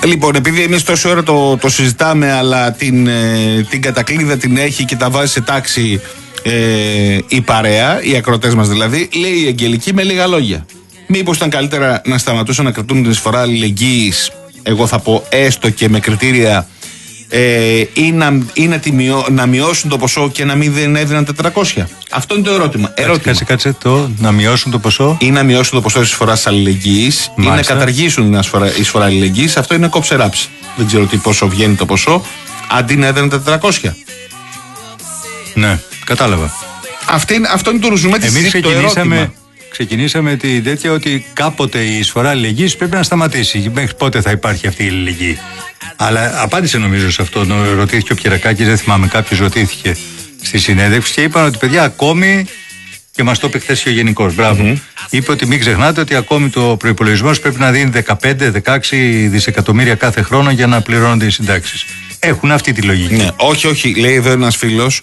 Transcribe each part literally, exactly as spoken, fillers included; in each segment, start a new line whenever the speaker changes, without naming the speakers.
Λοιπόν, επειδή εμείς τόση ώρα το, το συζητάμε, αλλά την, ε, την κατακλείδα την έχει και τα βάζει σε τάξη ε, η παρέα, οι ακροατές μας δηλαδή, λέει η Αγγελική με λίγα λόγια. Μήπως ήταν καλύτερα να σταματούσαν να κρατούν την εισφορά αλληλεγγύης, εγώ θα πω έστω και με κριτήρια, ε, ή, να, ή να, μειώ, να μειώσουν το ποσό και να μην δεν έδιναν τετρακόσια. Αυτό είναι το ερώτημα. ερώτημα.
Κάτσε, κάτσε το να μειώσουν το ποσό.
Ή να μειώσουν το ποσό της εισφοράς αλληλεγγύης, ή να καταργήσουν την εισφορά αλληλεγγύης. Αυτό είναι κόψε ράψη. Δεν ξέρω τι πόσο βγαίνει το ποσό, αντί να έδιναν τετρακόσια.
Ναι, κατάλαβα.
Αυτή, αυτό είναι το ρουζουμέ της συζήτησης. Εμείς
ξεκινήσαμε, ξεκινήσαμε την τέτοια ότι κάποτε η εισφορά αλληλεγγύης πρέπει να σταματήσει. Μέχρι πότε θα υπάρχει αυτή η αλληλεγγύη. Αλλά απάντησε νομίζω σε αυτό. Ρωτήθηκε ο Πιερακάκης, δεν θυμάμαι, κάποιος ρωτήθηκε στη συνέντευξη και είπαν ότι παιδιά ακόμη. Και μας το είπε χθες και ο Γενικός. Μπράβο. Mm-hmm. Είπε ότι μην ξεχνάτε ότι ακόμη το προϋπολογισμός πρέπει να δίνει δεκαπέντε με δεκαέξι δισεκατομμύρια κάθε χρόνο για να πληρώνονται οι συντάξεις. Έχουν αυτή τη λογική.
Ναι, όχι, όχι. Λέει εδώ ένας φίλος.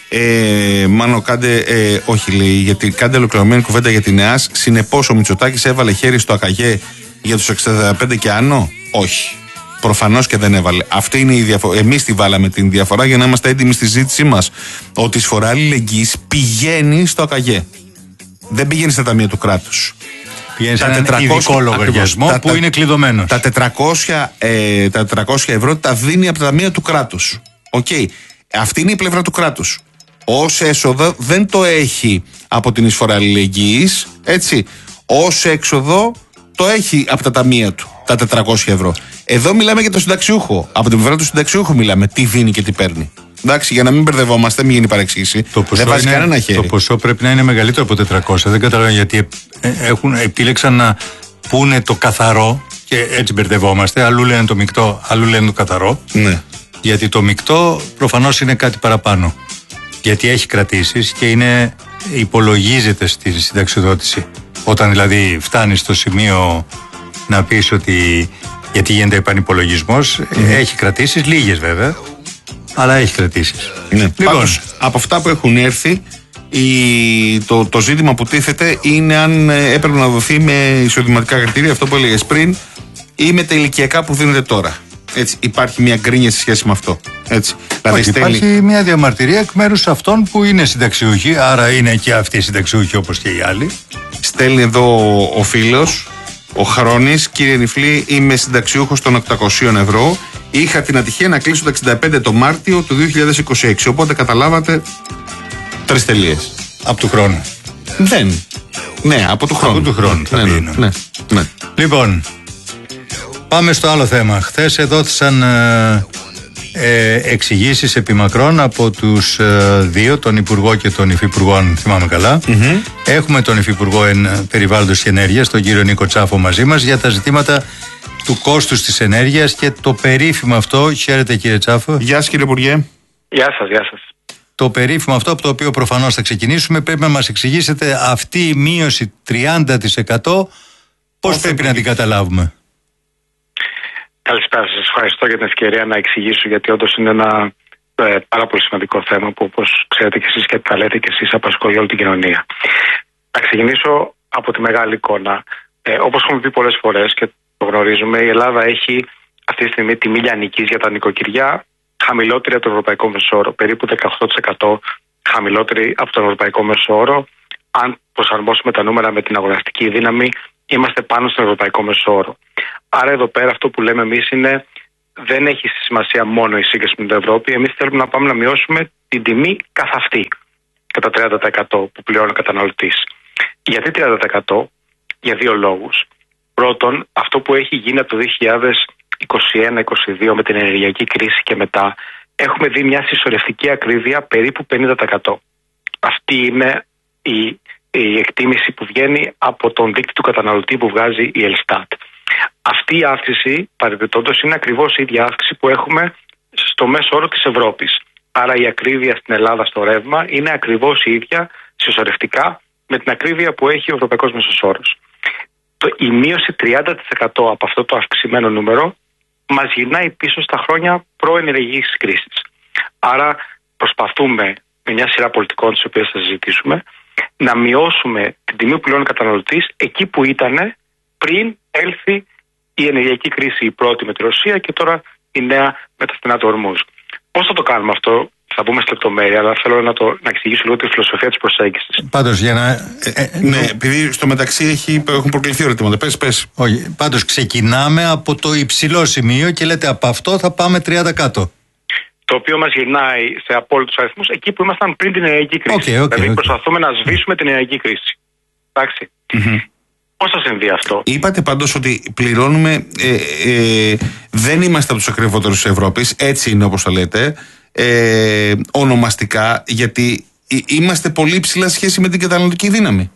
Ε, μάλλον κάντε, ε, όχι λέει, γιατί κάντε ολοκληρωμένη κουβέντα για την ΕΑΣ. Συνεπώς ο Μητσοτάκης έβαλε χέρι στο ΑΚΑΓΕ για τους εξήντα πέντε και άνω. Όχι. Προφανώς και δεν έβαλε. Αυτή είναι η διαφορά. Εμείς τη βάλαμε την διαφορά για να είμαστε έτοιμοι στη συζήτησή μας. Ότι η εισφορά αλληλεγγύης πηγαίνει στο ΑΚΑΓΕ. Δεν πηγαίνει στα ταμεία του κράτους.
Πηγαίνει σε έναν ειδικό λογαριασμό που τα, είναι κλειδωμένος.
Τα τετρακόσια, ε, τα τετρακόσια ευρώ τα δίνει από τα ταμεία του κράτους. Οκ. Okay. Αυτή είναι η πλευρά του κράτους. Ως έσοδο δεν το έχει από την εισφορά αλληλεγγύης. Έτσι. Ως έξοδο το έχει από τα ταμεία του. Τα τετρακόσια ευρώ. Εδώ μιλάμε για το συνταξιούχο. Από την πλευρά του συνταξιούχου μιλάμε. Τι δίνει και τι παίρνει. Εντάξει, για να μην μπερδευόμαστε, μην γίνει παρεξήγηση. Δεν βάζει
είναι,
κανένα χέρι.
Το ποσό πρέπει να είναι μεγαλύτερο από τετρακόσια. Δεν καταλαβαίνω γιατί έχουν, επίλεξαν να πούνε το καθαρό και έτσι μπερδευόμαστε. Αλλού λένε το μεικτό, αλλού λένε το καθαρό.
Ναι.
Γιατί το μεικτό προφανώς είναι κάτι παραπάνω. Γιατί έχει κρατήσεις και είναι, υπολογίζεται στη συνταξιοδότηση. Όταν δηλαδή φτάνει στο σημείο να πεις ότι. Γιατί γίνεται επανυπολογισμός, mm. έχει κρατήσεις, λίγες βέβαια, αλλά έχει κρατήσεις.
Ναι. Λοιπόν, Πάντως, από αυτά που έχουν έρθει, η, το, το ζήτημα που τίθεται είναι αν έπρεπε να δοθεί με εισοδηματικά κριτήρια, αυτό που έλεγες πριν, ή με τα ηλικιακά που δίνεται τώρα. Έτσι, υπάρχει μια γκρίνια σε σχέση με αυτό. Έτσι.
Δηλαδή, Όχι, στέλνει... Υπάρχει μια διαμαρτυρία εκ μέρους αυτών που είναι συνταξιούχοι, άρα είναι και αυτοί συνταξιούχοι όπως και οι άλλοι.
Στέλνει εδώ ο φίλος. Ο Χρόνης, κύριε Νιφλή, είμαι συνταξιούχος των οκτακόσια ευρώ. Είχα την ατυχία να κλείσω το εξήντα πέντε το Μάρτιο του δύο χιλιάδες είκοσι έξι. Οπότε καταλάβατε. Τρεις τελείες.
Από του χρόνου.
Δεν. Ναι, από του χρόνου.
Από του χρόνου.
Ναι, ναι, ναι, ναι, ναι.
Λοιπόν, πάμε στο άλλο θέμα. Χθες δόθησαν ε, ε, εξηγήσεις επιμακρών από τους ε, δύο, τον Υπουργό και τον Υφυπουργό, αν θυμάμαι καλά. Mm-hmm. Έχουμε τον Υφυπουργό εν, Περιβάλλοντος και Ενέργειας, τον κύριο Νίκο Τσάφο, μαζί μας για τα ζητήματα του κόστους της ενέργειας και το περίφημο αυτό. Χαίρετε κύριε Τσάφο.
Γεια σας κύριε Υπουργέ.
Γεια σας, γεια σας.
Το περίφημο αυτό από το οποίο προφανώς θα ξεκινήσουμε, πρέπει να μας εξηγήσετε αυτή η μείωση τριάντα τοις εκατό πώς πρέπει να την καταλάβουμε.
Καλησπέρα σας. Ευχαριστώ για την ευκαιρία να εξηγήσω, γιατί όντως είναι ένα ε, πάρα πολύ σημαντικό θέμα που, όπως ξέρετε και εσείς και τα λέτε και εσείς, απασχολεί όλη την κοινωνία. Θα ξεκινήσω από τη μεγάλη εικόνα. Ε, όπως έχουμε πει πολλές φορές και το γνωρίζουμε, η Ελλάδα έχει αυτή τη στιγμή τιμή λιανικής για τα νοικοκυριά χαμηλότερη από τον ευρωπαϊκό μεσόωρο, περίπου δεκαοκτώ τοις εκατό χαμηλότερη από τον ευρωπαϊκό μεσόωρο. Αν προσαρμόσουμε τα νούμερα με την αγοραστική δύναμη, είμαστε πάνω στον ευρωπαϊκό μεσόωρο. Άρα εδώ πέρα αυτό που λέμε εμείς είναι, δεν έχει σημασία μόνο η σύγκριση με την Ευρώπη. Εμείς θέλουμε να πάμε να μειώσουμε την τιμή καθ' αυτή κατά τριάντα τοις εκατό που πληρώνει ο καταναλωτής. Γιατί τριάντα τοις εκατό? Για δύο λόγους. Πρώτον, αυτό που έχει γίνει από το δύο χιλιάδες είκοσι ένα είκοσι δύο με την ενεργειακή κρίση και μετά, έχουμε δει μια συσσωρευτική ακρίβεια περίπου πενήντα τοις εκατό. Αυτή είναι η, η εκτίμηση που βγαίνει από τον δείκτη του καταναλωτή που βγάζει η Ελστάτ. Αυτή η αύξηση, παρεμπιπτόντως, είναι ακριβώς η ίδια αύξηση που έχουμε στο μέσο όρο της Ευρώπης. Άρα η ακρίβεια στην Ελλάδα στο ρεύμα είναι ακριβώς η ίδια συσσωρευτικά με την ακρίβεια που έχει ο ευρωπαϊκός μέσος όρος. Η μείωση τριάντα τοις εκατό από αυτό το αυξημένο νούμερο μας γυρνάει πίσω στα χρόνια προενεργειακής κρίσης. Άρα προσπαθούμε με μια σειρά πολιτικών, τις οποίες θα συζητήσουμε, να μειώσουμε την τιμή που πληρώνει ο καταναλωτής εκεί που ήταν πριν έλθει η ενεργειακή κρίση η πρώτη με τη Ρωσία και τώρα η νέα με τα στενά του Ορμούζ. Πώς θα το κάνουμε αυτό, θα μπούμε στη λεπτομέρεια, αλλά θέλω να, το, να εξηγήσω λίγο τη φιλοσοφία της προσέγγισης.
Πάντως για να.
Ε, ε, ναι, επειδή στο μεταξύ έχει, έχουν προκληθεί ερωτήματα. Πες, πες.
Όχι. Πάντως ξεκινάμε από το υψηλό σημείο και λέτε από αυτό θα πάμε τριάντα κάτω.
Το οποίο μας γυρνάει σε απόλυτους αριθμούς εκεί που ήμασταν πριν την ενεργειακή κρίση.
Okay, okay,
δηλαδή
okay.
προσπαθούμε να σβήσουμε την ενεργειακή κρίση. Εντάξει. Mm-hmm. Πώς θα συμβεί αυτό?
Είπατε πάντως ότι πληρώνουμε, ε, ε, δεν είμαστε από τους ακριβότερους της Ευρώπης, έτσι είναι όπως το λέτε, ε, ονομαστικά, γιατί είμαστε πολύ ψηλά σχέση με την καταναλωτική δύναμη.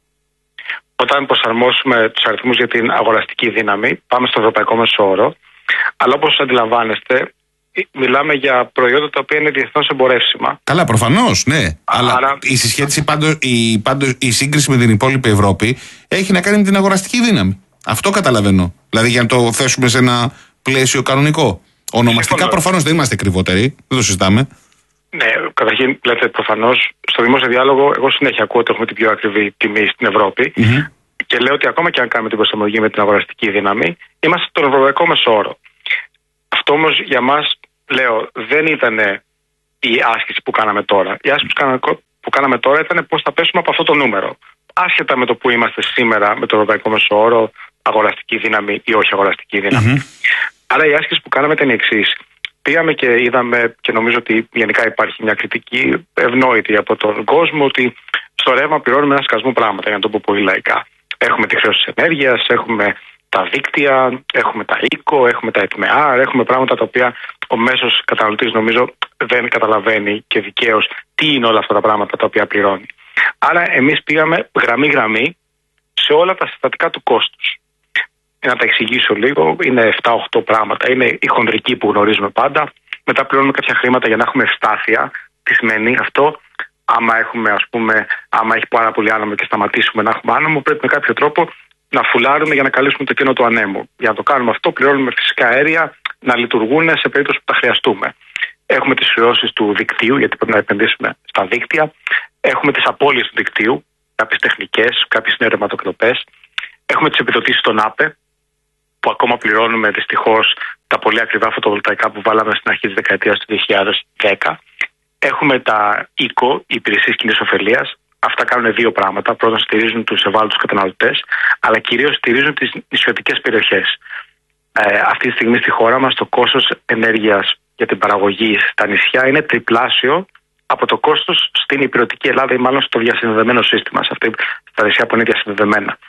Όταν προσαρμόσουμε τους αριθμούς για την αγοραστική δύναμη, πάμε στο ευρωπαϊκό μέσο όρο, αλλά όπως αντιλαμβάνεστε, μιλάμε για προϊόντα τα οποία είναι διεθνώς εμπορεύσιμα.
Καλά, προφανώς, ναι. Άρα... Αλλά η συσχέτιση, πάντως, η, πάντως, η σύγκριση με την υπόλοιπη Ευρώπη έχει να κάνει με την αγοραστική δύναμη. Αυτό καταλαβαίνω. Δηλαδή για να το θέσουμε σε ένα πλαίσιο κανονικό. Ονομαστικά προφανώς δεν είμαστε ακριβότεροι, δεν το συζητάμε.
Ναι, καταρχήν λέτε προφανώς, στο δημόσιο διάλογο, εγώ συνέχεια ακούω ότι έχουμε την πιο ακριβή τιμή στην Ευρώπη. Mm-hmm. Και λέω ότι ακόμα και αν κάνουμε την προσαρμογή με την αγοραστική δύναμη, είμαστε στον ευρωπαϊκό μέσο όρο. Αυτό όμως για μας, λέω, δεν ήταν η άσκηση που κάναμε τώρα. Η άσκηση που κάναμε τώρα ήταν πώς θα πέσουμε από αυτό το νούμερο. Άσχετα με το που είμαστε σήμερα με το ευρωπαϊκό μέσο όρο, αγοραστική δύναμη ή όχι αγοραστική δύναμη. Mm-hmm. Άρα η άσκηση που κάναμε ήταν η εξής. Πήγαμε και είδαμε, και νομίζω ότι γενικά υπάρχει μια κριτική ευνόητη από τον κόσμο, ότι στο ρεύμα πληρώνουμε ένα σκασμό πράγματα, για να το πω πολύ λαϊκά. Έχουμε τη χρέωση της ενέργειας, έχουμε τα δίκτυα, έχουμε τα οίκο, έχουμε τα ΕΤΜΕΑΡ, έχουμε πράγματα τα οποία ο μέσος καταναλωτής νομίζω δεν καταλαβαίνει και δικαίως τι είναι όλα αυτά τα πράγματα τα οποία πληρώνει. Άρα εμείς πήγαμε γραμμή-γραμμή σε όλα τα συστατικά του κόστους. Να τα εξηγήσω λίγο, είναι επτά οκτώ πράγματα. Είναι η χονδρική που γνωρίζουμε πάντα. Μετά πληρώνουμε κάποια χρήματα για να έχουμε ευστάθεια. Τι σημαίνει αυτό? Άμα, έχουμε, ας πούμε, άμα έχει πάρα πολύ άνεμο και σταματήσουμε να έχουμε άνεμο, πρέπει με κάποιο τρόπο να φουλάρουμε για να καλύψουμε το κενό του ανέμου. Για να το κάνουμε αυτό, πληρώνουμε φυσικά αέρια να λειτουργούν σε περίπτωση που τα χρειαστούμε. Έχουμε τις χρεώσεις του δικτύου, γιατί πρέπει να επενδύσουμε στα δίκτυα. Έχουμε τις απώλειες του δικτύου, κάποιες τεχνικές, κάποιες ρευματοκλοπές. Έχουμε τις επιδοτήσεις των ΑΠΕ, που ακόμα πληρώνουμε δυστυχώς τα πολύ ακριβά φωτοβολταϊκά που βάλαμε στην αρχή της δεκαετίας του δύο χιλιάδες δέκα. Έχουμε τα οίκο, οι υπηρεσίες κοινής ωφελίας. Αυτά κάνουν δύο πράγματα. Πρώτον, στηρίζουν τους ευάλωτους καταναλωτές, αλλά κυρίως στηρίζουν τις νησιωτικές περιοχές. Ε, αυτή τη στιγμή στη χώρα μας το κόστος ενέργειας για την παραγωγή στα νησιά είναι τριπλάσιο από το κόστος στην υπηρετική Ελλάδα ή μάλλον στο διασυνδεδεμένο σύστημα, σε αυτή, στα νησιά που είναι διασυνδεδεμένα.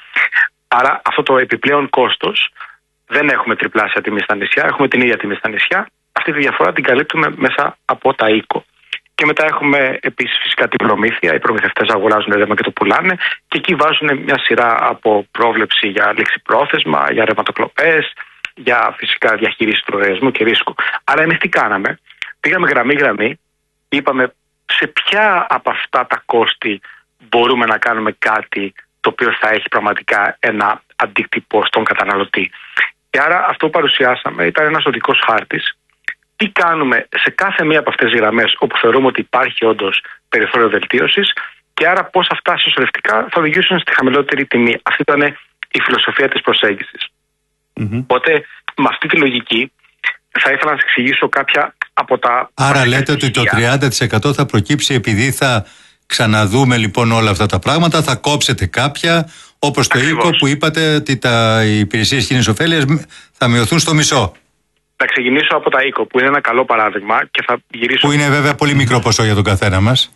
Άρα αυτό το επιπλέον κόστος δεν έχουμε τριπλάσια τιμή στα νησιά, έχουμε την ίδια τιμή στα νησιά. Αυτή τη διαφορά την καλύπτουμε μέσα από τα οίκο. Και μετά έχουμε επίσης φυσικά την προμήθεια. Οι προμηθευτές αγοράζουν ρεύμα και το πουλάνε. Και εκεί βάζουν μια σειρά από πρόβλεψη για ληξιπρόθεσμα, για ρευματοκλοπές, για φυσικά διαχείριση του λογαριασμού και ρίσκου. Άρα εμείς τι κάναμε? Πήγαμε γραμμή-γραμμή, είπαμε σε ποια από αυτά τα κόστη μπορούμε να κάνουμε κάτι το οποίο θα έχει πραγματικά ένα αντίκτυπο στον καταναλωτή. Και άρα αυτό που παρουσιάσαμε ήταν ένας οδικός χάρτης. Τι κάνουμε σε κάθε μία από αυτές τις γραμμές όπου θεωρούμε ότι υπάρχει όντως περιθώριο βελτίωσης και άρα πώς αυτά συσσωρευτικά θα οδηγήσουν στη χαμηλότερη τιμή. Αυτή ήταν η φιλοσοφία της προσέγγισης. Mm-hmm. Οπότε με αυτή τη λογική θα ήθελα να σας εξηγήσω κάποια από τα...
Άρα λέτε ότι το τριάντα τοις εκατό θα προκύψει επειδή θα ξαναδούμε λοιπόν όλα αυτά τα πράγματα, θα κόψετε κάποια, όπως το οίκο που είπατε ότι τα, οι υπηρεσίες κοινής ωφέλειας θα μειωθούν στο μισό.
Θα ξεκινήσω από τα οίκο που είναι ένα καλό παράδειγμα και θα γυρίσω...
Που είναι βέβαια πολύ μικρό ποσό για τον καθένα μας.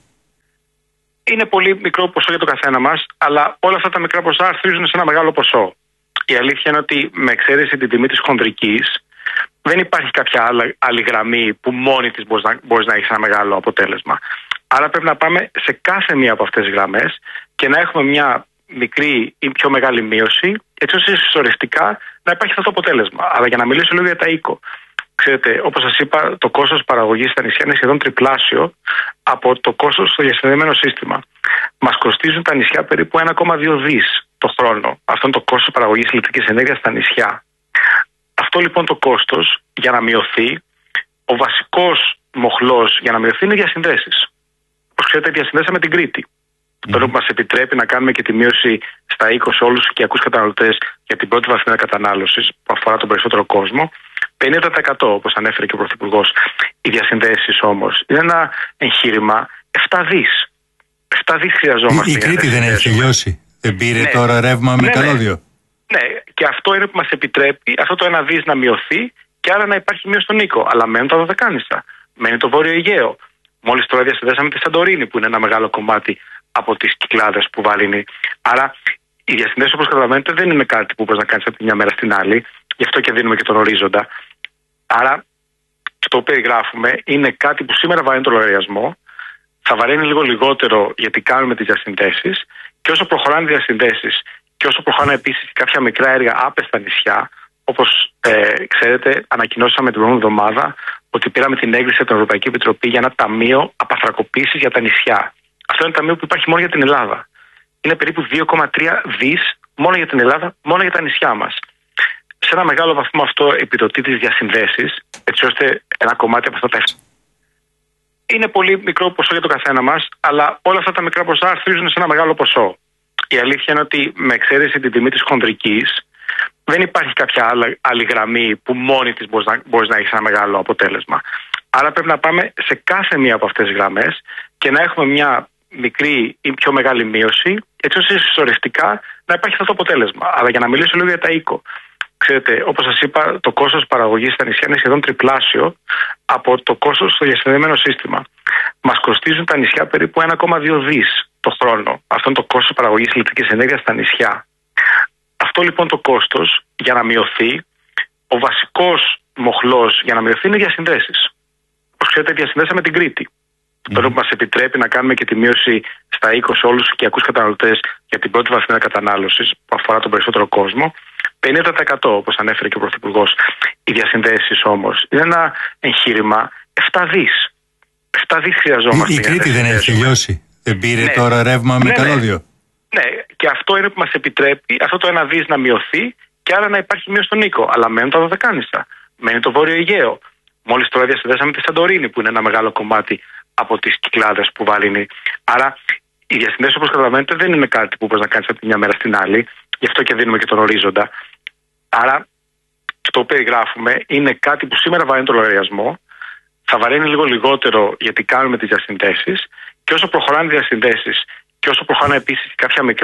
Είναι πολύ μικρό ποσό για τον καθένα μας, αλλά όλα αυτά τα μικρά ποσά αρθρίζουν σε ένα μεγάλο ποσό. Η αλήθεια είναι ότι με εξαίρεση την τιμή της χονδρικής δεν υπάρχει κάποια άλλη, άλλη γραμμή που μόνη της μπορείς να, μπορείς να έχεις ένα μεγάλο αποτέλεσμα. Άρα πρέπει να πάμε σε κάθε μία από αυτές τις γραμμές και να έχουμε μια μικρή ή πιο μεγάλη μείωση, έτσι ώστε συσσωρευτικά να υπάρχει αυτό το αποτέλεσμα. Αλλά για να μιλήσω λίγο για τα οίκο. Ξέρετε, όπως σας είπα, το κόστος παραγωγής στα νησιά είναι σχεδόν τριπλάσιο από το κόστος στο διασυνδεδεμένο σύστημα. Μας κοστίζουν τα νησιά περίπου ένα κόμμα δύο δις το χρόνο. Αυτό είναι το κόστος παραγωγής ηλεκτρικής ενέργειας στα νησιά. Αυτό λοιπόν το κόστος για να μειωθεί, ο βασικός μοχλός για να μειωθεί είναι οι διασυνδέσεις. Όπως ξέρετε, διασυνδέσαμε την Κρήτη. Mm. Το που μας επιτρέπει να κάνουμε και τη μείωση στα είκοσι όλους τους οικιακούς καταναλωτές για την πρώτη βαθμίδα κατανάλωσης που αφορά τον περισσότερο κόσμο, πενήντα τοις εκατό όπως ανέφερε και ο Πρωθυπουργός. Οι διασυνδέσεις όμως είναι ένα εγχείρημα επτά δις. επτά δις χρειαζόμαστε.
Η, η Κρήτη δεν έχει τελειώσει. Δεν πήρε ναι. τώρα ρεύμα με ναι, καλώδιο.
Ναι. ναι, και αυτό είναι που μας επιτρέπει αυτό το ένα δις να μειωθεί και άρα να υπάρχει μείωση στον οίκο. Αλλά μένουν τα Δωδεκάνησα, μένει το Βόρειο Αιγαίο. Μόλις τώρα διασυνδέσαμε τη Σαντορίνη που είναι ένα μεγάλο κομμάτι από τις Κυκλάδες που βαρύνει. Άρα οι διασυνδέσεις, όπως καταλαβαίνετε, δεν είναι κάτι που μπορεί να κάνεις από τη μια μέρα στην άλλη. Γι' αυτό και δίνουμε και τον ορίζοντα. Άρα αυτό που περιγράφουμε είναι κάτι που σήμερα βαραίνει το λογαριασμό, θα βαραίνει λίγο λιγότερο γιατί κάνουμε τις διασυνδέσεις, και όσο προχωράνε οι διασυνδέσεις και όσο προχωράνε επίσης κάποια μικρά έργα άπεστα νησιά, όπως ε, ξέρετε, ανακοινώσαμε την προηγούμενη εβδομάδα ότι πήραμε την έγκριση από την Ευρωπαϊκή Επιτροπή για ένα ταμείο απαθρακοποίησης για τα νησιά. Αυτό είναι ένα ταμείο που υπάρχει μόνο για την Ελλάδα. Είναι περίπου δύο κόμμα τρία δις μόνο για την Ελλάδα, μόνο για τα νησιά μας. Σε ένα μεγάλο βαθμό αυτό επιδοτεί τις διασυνδέσεις, έτσι ώστε ένα κομμάτι από αυτά τα είναι πολύ μικρό ποσό για το καθένα μας, αλλά όλα αυτά τα μικρά ποσά αρθρίζουν σε ένα μεγάλο ποσό. Η αλήθεια είναι ότι με εξαίρεση την τιμή της χονδρικής, δεν υπάρχει κάποια άλλη, άλλη γραμμή που μόνη της μπορείς να, μπορείς να έχεις ένα μεγάλο αποτέλεσμα. Άρα πρέπει να πάμε σε κάθε μία από αυτές τις γραμμές και να έχουμε μια μικρή ή πιο μεγάλη μείωση, έτσι ώστε συσσωρευτικά να υπάρχει αυτό το αποτέλεσμα. Αλλά για να μιλήσω λίγο για τα οίκο. Ξέρετε, όπως σας είπα, το κόστος παραγωγής στα νησιά είναι σχεδόν τριπλάσιο από το κόστος στο διασυνδεμένο σύστημα. Μας κοστίζουν τα νησιά περίπου ένα κόμμα δύο δις το χρόνο. Αυτό είναι το κόστος παραγωγής ηλεκτρικής ενέργειας στα νησιά. Αυτό λοιπόν το κόστος για να μειωθεί, ο βασικός μοχλός για να μειωθεί είναι οι διασυνδέσεις. Όπως ξέρετε, διασυνδέσαμε την Κρήτη. Mm. Τώρα που μας επιτρέπει να κάνουμε και τη μείωση στα είκοσι σε όλους τους οικιακούς καταναλωτές για την πρώτη βαθμίδα κατανάλωσης που αφορά τον περισσότερο κόσμο, πενήντα τοις εκατό όπως ανέφερε και ο Πρωθυπουργός. Οι διασυνδέσεις όμως είναι ένα εγχείρημα επτά δις. επτά δις χρειαζόμαστε.
Η, η Κρήτη δεν έχει τελειώσει. Δεν πήρε ναι. τώρα ρεύμα με ναι, καλώδιο.
Ναι. ναι, και αυτό είναι που μας επιτρέπει αυτό το ένα δις να μειωθεί και άρα να υπάρχει μείωση στον οίκο. Αλλά μένουν τα Δωδεκάνησα, μένει το Βόρειο Αιγαίο. Μόλις τώρα διασυνδέσαμε τη Σαντορίνη που είναι ένα μεγάλο κομμάτι από τις Κυκλάδες που βαρύνει. Άρα οι διασυνδέσεις, όπως καταλαβαίνετε, δεν είναι κάτι που μπορείς να κάνεις από τη μια μέρα στην άλλη. Γι' αυτό και δίνουμε και τον ορίζοντα. Άρα αυτό που περιγράφουμε είναι κάτι που σήμερα βαραίνει το λογαριασμό, θα βαραίνει λίγο λιγότερο γιατί κάνουμε τις διασυνδέσεις, και όσο προχωράνε οι διασυνδέσεις και όσο προχωράνε επίσης κάποια μικρά